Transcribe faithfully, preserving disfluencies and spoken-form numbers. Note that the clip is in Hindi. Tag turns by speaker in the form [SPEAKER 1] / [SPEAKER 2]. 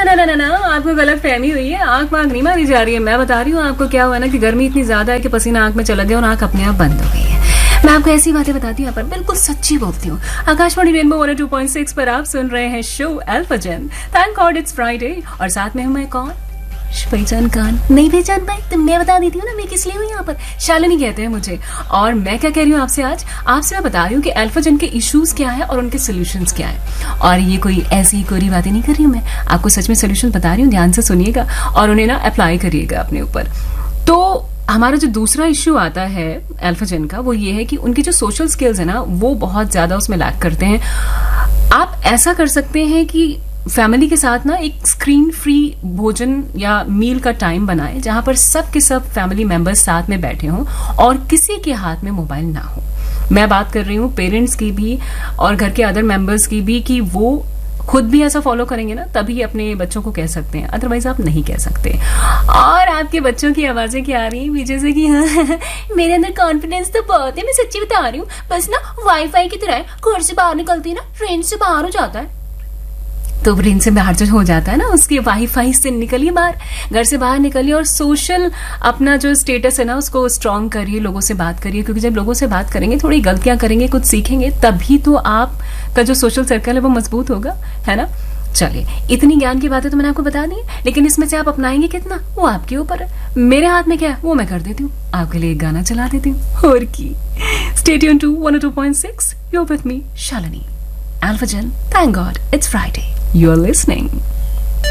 [SPEAKER 1] ना ना ना ना आपको गलत फहमी हुई है, आंख वाँख नहीं मारी जा रही है। मैं बता रही हूँ आपको क्या हुआ ना कि गर्मी इतनी ज्यादा है कि पसीना आंख में चला गया और आंख अपने आप बंद हो गई है। मैं आपको ऐसी बातें बताती हूँ, यहाँ पर बिल्कुल सच्ची बोलती हूँ। Akashvani rainbow one O two point six पर आप सुन रहे हैं शो अल्फा जन। थैंक गॉड इट्स फ्राइडे और साथ में हूँ मैं कौन, पहचान कान नहीं पहचान पाई तो मैं बता देती हूँ ना मैं किस लिए हूँ यहाँ पर। शालिनी कहते हैं मुझे। और मैं क्या कह रही हूँ आपसे आज, आपसे मैं बता रही हूँ कि अल्फा जन के इश्यूज क्या है और उनके सोल्यूशंस क्या है। और ये कोई ऐसी कोरी बातें नहीं कर रही हूँ, मैं आपको सच में सोल्यूशन बता रही हूँ, ध्यान से सुनिएगा और उन्हें ना अप्लाई करिएगा अपने ऊपर। तो हमारा जो दूसरा इश्यू आता है अल्फा जन का वो ये है कि उनकी जो सोशल स्किल्स है ना वो बहुत ज्यादा उसमें लैक करते हैं। आप ऐसा कर सकते हैं कि फैमिली के साथ ना एक स्क्रीन फ्री भोजन या मील का टाइम बनाएं जहां पर सब के सब फैमिली मेंबर्स साथ में बैठे हों और किसी के हाथ में मोबाइल ना हो। मैं बात कर रही हूँ पेरेंट्स की भी और घर के अदर मेंबर्स की भी कि वो खुद भी ऐसा फॉलो करेंगे ना तभी अपने बच्चों को कह सकते हैं, अदरवाइज आप नहीं कह सकते। और आपके बच्चों की आवाजें क्या आ रही हैं पीछे से कि हाँ मेरे अंदर कॉन्फिडेंस तो बहुत है, मैं सच्ची बता रही हूँ, बस ना वाईफाई की तरह घर से बाहर निकलती है ना ट्रेन से बाहर हो जाता है। तो ब्रेन से बाहर जो हो जाता है ना उसके वाईफाई से निकलिए बाहर, घर से बाहर निकलिए और सोशल अपना जो स्टेटस है ना उसको स्ट्रांग करिए, लोगों से बात करिए, क्योंकि जब लोगों से बात करेंगे थोड़ी गलतियां करेंगे कुछ सीखेंगे तभी तो आपका जो सोशल सर्कल है वो मजबूत होगा, है ना। चलिए इतनी ज्ञान की बातें तो मैंने आपको बता दी, लेकिन इसमें से आप अपनाएंगे कितना वो आपके ऊपर है। मेरे हाथ में क्या है वो मैं कर देती हूँ, आपके लिए एक गाना चला देती हूँ और की। Stay tuned to one O two point six, you are with me Shalini. Alpha Jen, thank God it's Friday. You're listening.